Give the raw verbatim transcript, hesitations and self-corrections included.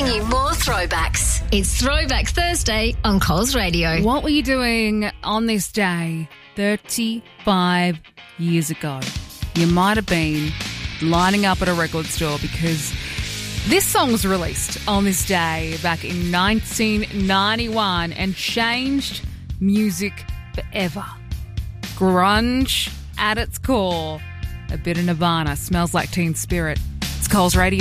Bringing you more throwbacks. It's Throwback Thursday on Coles Radio. What were you doing on this day thirty-five years ago? You might have been lining up at a record store because this song was released on this day back in nineteen ninety-one and changed music forever. Grunge at its core. A bit of Nirvana. Smells Like Teen Spirit. It's Coles Radio.